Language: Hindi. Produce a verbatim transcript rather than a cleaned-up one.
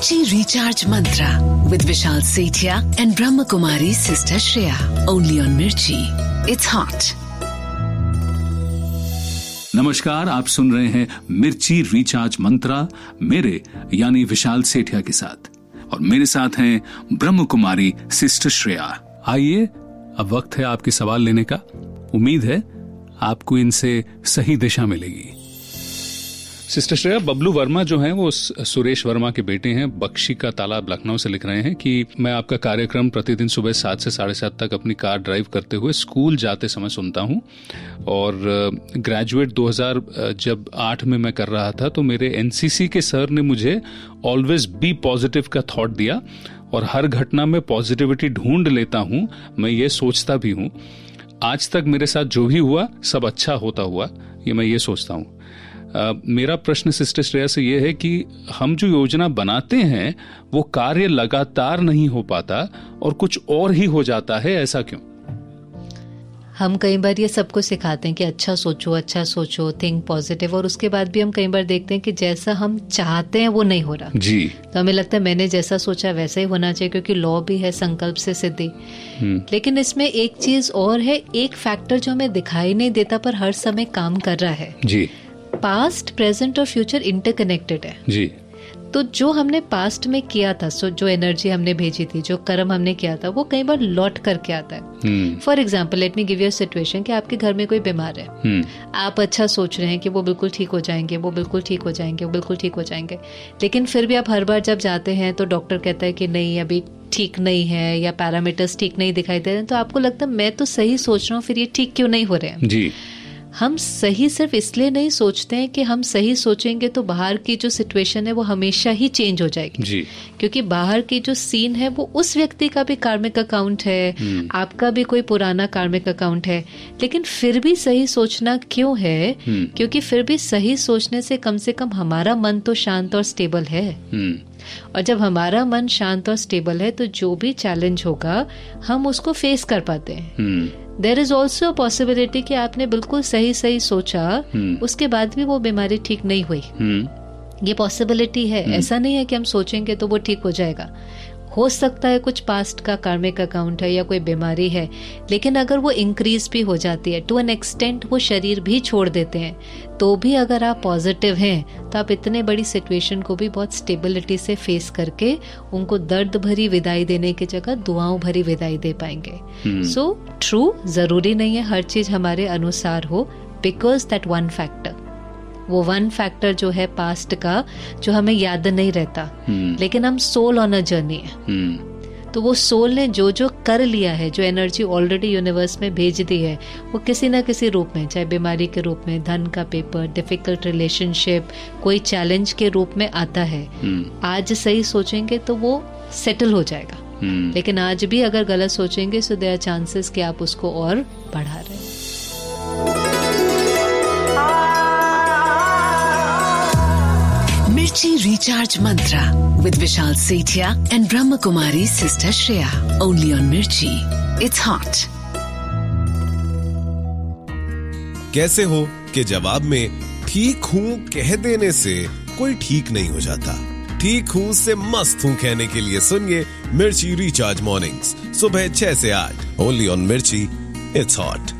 Mirchi Recharge Mantra with Vishal Sethia and Brahma Kumari Sister Shreya. Only on Mirchi. It's hot. नमस्कार, आप सुन रहे हैं मिर्ची रिचार्ज मंत्रा मेरे यानी विशाल सेठिया के साथ, और मेरे साथ हैं ब्रह्म कुमारी सिस्टर श्रेया। आइए, अब वक्त है आपके सवाल लेने का। उम्मीद है आपको इनसे सही दिशा मिलेगी। सिस्टर श्रेया, बबलू वर्मा जो हैं वो सुरेश वर्मा के बेटे हैं, बख्शी का तालाब लखनऊ से लिख रहे हैं कि मैं आपका कार्यक्रम प्रतिदिन सुबह सात से साढ़े सात तक अपनी कार ड्राइव करते हुए स्कूल जाते समय सुनता हूं, और ग्रेजुएट दो हज़ार जब आठ में मैं कर रहा था तो मेरे एनसीसी के सर ने मुझे ऑलवेज बी पॉजिटिव का थॉट दिया, और हर घटना में पॉजिटिविटी ढूंढ लेता हूं, मैं ये सोचता भी हूं। आज तक मेरे साथ जो भी हुआ सब अच्छा होता हुआ, ये मैं ये सोचता हूं। Uh, मेरा प्रश्न सिस्टर श्रेया से यह है कि हम जो योजना बनाते हैं वो कार्य लगातार नहीं हो पाता और कुछ और ही हो जाता है, ऐसा क्यों? हम कई बार ये सबको सिखाते हैं कि अच्छा सोचो, अच्छा सोचो, थिंक पॉजिटिव, और उसके बाद भी हम कई बार देखते हैं कि जैसा हम चाहते हैं वो नहीं हो रहा जी। तो हमें लगता है मैंने जैसा सोचा वैसा ही होना चाहिए, क्योंकि लॉ भी है संकल्प से सिद्धि। लेकिन इसमें एक चीज और है, एक फैक्टर जो हमें दिखाई नहीं देता पर हर समय काम कर रहा है जी। पास्ट, प्रेजेंट और फ्यूचर इंटरकनेक्टेड है जी। तो जो हमने पास्ट में किया था, सो जो एनर्जी हमने भेजी थी, जो कर्म हमने किया था, वो कई बार लौट करके आता है। For example, let me give you a situation कि आपके घर में कोई बीमार है, hmm. आप अच्छा सोच रहे हैं कि वो बिल्कुल ठीक हो जाएंगे, वो बिल्कुल ठीक हो जाएंगे, वो बिल्कुल ठीक हो जाएंगे, लेकिन फिर भी आप हर बार जब जाते हैं तो डॉक्टर कहता है कि नहीं अभी ठीक नहीं है, या पैरामीटर्स ठीक नहीं दिखाई दे रहे हैं, तो आपको लगता है मैं तो सही सोच रहा हूँ, फिर ये ठीक क्यों नहीं हो रहे हैं जी। हम सही सिर्फ इसलिए नहीं सोचते हैं कि हम सही सोचेंगे तो बाहर की जो सिचुएशन है वो हमेशा ही चेंज हो जाएगी जी। क्योंकि बाहर की जो सीन है वो उस व्यक्ति का भी कार्मिक अकाउंट है, आपका भी कोई पुराना कार्मिक अकाउंट है, लेकिन फिर भी सही सोचना क्यों है? क्योंकि फिर भी सही सोचने से कम से कम हमारा मन तो शांत और स्टेबल है, और जब हमारा मन शांत और स्टेबल है तो जो भी चैलेंज होगा हम उसको फेस कर पाते हैं। देयर इज ऑल्सो पॉसिबिलिटी कि आपने बिल्कुल सही सही सोचा, उसके बाद भी वो बीमारी ठीक नहीं हुई, ये पॉसिबिलिटी है। ऐसा नहीं है कि हम सोचेंगे तो वो ठीक हो जाएगा। हो सकता है कुछ पास्ट का कार्मिक अकाउंट है या कोई बीमारी है, लेकिन अगर वो इंक्रीज भी हो जाती है टू एन एक्सटेंट, वो शरीर भी छोड़ देते हैं, तो भी अगर आप पॉजिटिव हैं तो आप इतने बड़ी सिचुएशन को भी बहुत स्टेबिलिटी से फेस करके उनको दर्द भरी विदाई देने की जगह दुआओं भरी विदाई दे पाएंगे। सो ट्रू, जरूरी नहीं है हर चीज हमारे अनुसार हो, बिकॉज दैट वन फैक्टर, वो वन फैक्टर जो है पास्ट का, जो हमें याद नहीं रहता, hmm. लेकिन हम सोल ऑन अ जर्नी है, hmm. तो वो सोल ने जो जो कर लिया है, जो एनर्जी ऑलरेडी यूनिवर्स में भेज दी है, वो किसी ना किसी रूप में, चाहे बीमारी के रूप में, धन का पेपर, डिफिकल्ट रिलेशनशिप, कोई चैलेंज के रूप में आता है। hmm. आज सही सोचेंगे तो वो सेटल हो जाएगा, hmm. लेकिन आज भी अगर गलत सोचेंगे सो देयर आर चांसेस कि आप उसको और बढ़ा रहे हैं। Mirchi Recharge Mantra with Vishal Sethia and Brahma Kumari Sister Shreya. Only on Mirchi. It's hot. कैसे हो कि जवाब में ठीक हूँ कह देने से कोई ठीक नहीं हो जाता। ठीक हूँ से मस्त हूँ कहने के लिए सुनिए मिर्ची रिचार्ज मॉर्निंग्स सुबह छह से आठ। Only on Mirchi. It's hot.